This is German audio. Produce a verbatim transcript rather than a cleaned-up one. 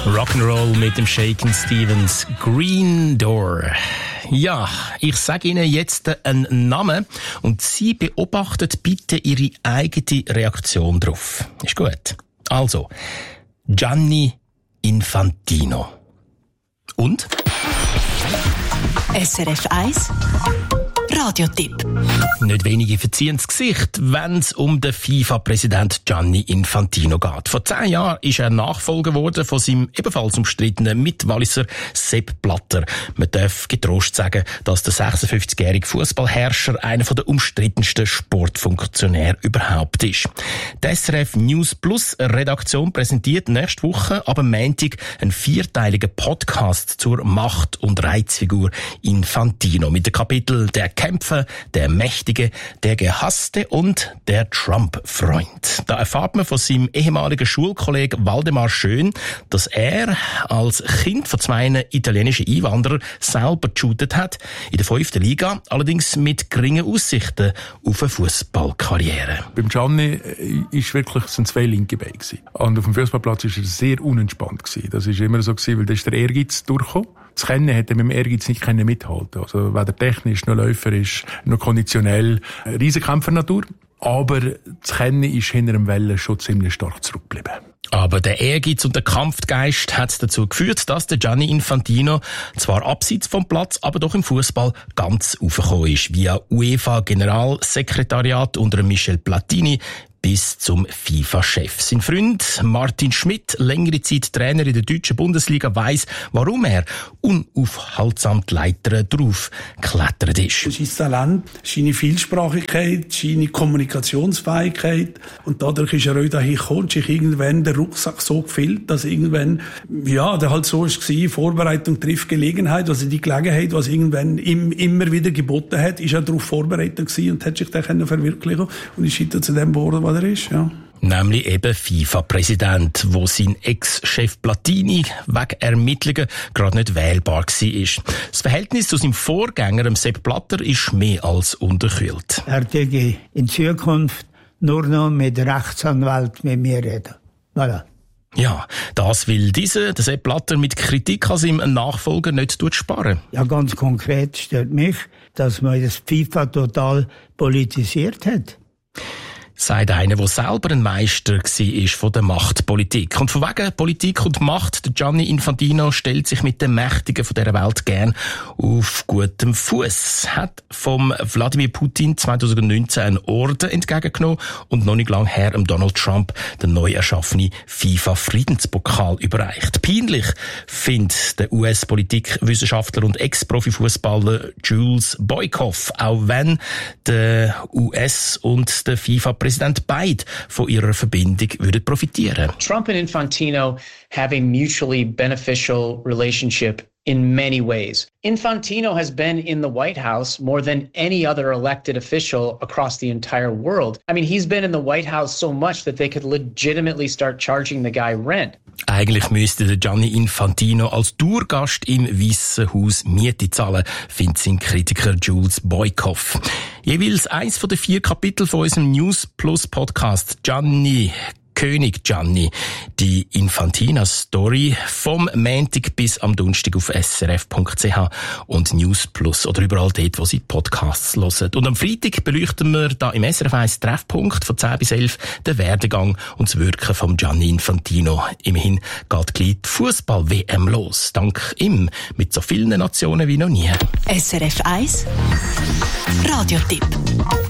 Rock'n'Roll mit dem Shakin' Stevens, Green Door. Ja, ich sage Ihnen jetzt einen Namen und Sie beobachten bitte Ihre eigene Reaktion drauf. Ist gut. Also, Gianni Infantino. Und? S R F eins Radiotipp. Nicht wenige verziehen das Gesicht, wenn es um den FIFA-Präsident Gianni Infantino geht. Vor zehn Jahren ist er Nachfolger geworden von seinem ebenfalls umstrittenen Mitwalliser Sepp Blatter. Man darf getrost sagen, dass der sechsundfünfzigjährige Fußballherrscher einer der umstrittensten Sportfunktionäre überhaupt ist. Die S R F News Plus Redaktion präsentiert nächste Woche ab Montag einen vierteiligen Podcast zur Macht- und Reizfigur Infantino mit dem Kapitel «Der Kämpfer, der Mächtige, der Gehasste und der Trump-Freund». Da erfahrt man von seinem ehemaligen Schulkollegen Waldemar Schön, dass er als Kind von zwei italienischen Einwanderern selber geshootet hat, in der fünften Liga, allerdings mit geringen Aussichten auf eine Fußballkarriere. Beim Gianni ist wirklich, sind zwei linke Beine gewesen. Und auf dem Fußballplatz war er sehr unentspannt gewesen. Das war immer so gewesen, weil da ist der Ehrgeiz durchgekommen. Das Kennen hätte er mit dem Ehrgeiz nicht mithalten. Also weder technisch noch läuferisch noch konditionell. Riesenkämpfernatur. Aber das Kennen ist hinter dem Wellen schon ziemlich stark zurückgeblieben. Aber der Ehrgeiz und der Kampfgeist hat dazu geführt, dass der Gianni Infantino zwar abseits vom Platz, aber doch im Fußball ganz aufgekommen ist. Via UEFA-Generalsekretariat unter Michel Platini bis zum FIFA-Chef. Sein Freund Martin Schmidt, längere Zeit Trainer in der deutschen Bundesliga, weiss, warum er unaufhaltsam die Leiter drauf geklettert ist. Sein Talent, seine Vielsprachigkeit, seine Kommunikationsfähigkeit. Und dadurch ist er auch dahin gekommen, sich irgendwann der Rucksack so gefüllt, dass irgendwann, ja, der halt so war, Vorbereitung trifft Gelegenheit, also die Gelegenheit, was irgendwann ihm immer wieder geboten hat, ist er darauf vorbereitet gewesen und hat sich dann verwirklichen und ist heute zu dem geworden, was er ist, ja. Nämlich eben FIFA-Präsident, wo sein Ex-Chef Platini wegen Ermittlungen gerade nicht wählbar war. Das Verhältnis zu seinem Vorgänger, dem Sepp Blatter, ist mehr als unterkühlt. Er würde in Zukunft nur noch mit Rechtsanwalt mit mir reden. Voilà. Ja, das will dieser, der Sepp Blatter, mit Kritik an seinem Nachfolger nicht sparen. Ja, ganz konkret stört mich, dass man das FIFA total politisiert hat. Sagt einer, der selber ein Meister war von der Machtpolitik. Und von wegen Politik und Macht, der Gianni Infantino stellt sich mit den Mächtigen von dieser Welt gern auf gutem Fuß. Hat vom Wladimir Putin zweitausendneunzehn einen Orden entgegengenommen und noch nicht lang her dem Donald Trump den neu erschaffenen FIFA-Friedenspokal überreicht. Peinlich findet der U S-Politikwissenschaftler und Ex-Profifußballer Jules Boykoff, auch wenn der U S und der FIFA-Präsident beide von ihrer Verbindung würden profitieren. Trump and Infantino have a mutually beneficial relationship in many ways. Infantino has been in the White House more than any other elected official across the entire world. I mean, he's been in the White House so much that they could legitimately start charging the guy rent. Eigentlich müsste der Gianni Infantino als Dauergast im Weissen Haus Miete zahlen, findet sein Kritiker Jules Boykoff. Jeweils eins von den vier Kapiteln von unserem News Plus Podcast Gianni König Gianni, die Infantina-Story vom Montag bis am Donnerstag auf s r f punkt c h und News Plus oder überall dort, wo Sie Podcasts hören. Und am Freitag beleuchten wir da im S R F eins Treffpunkt von zehn bis elf den Werdegang und das Wirken von Gianni Infantino. Immerhin geht gleich die Fußball-W M los. Dank ihm mit so vielen Nationen wie noch nie. S R F eins Radiotipp.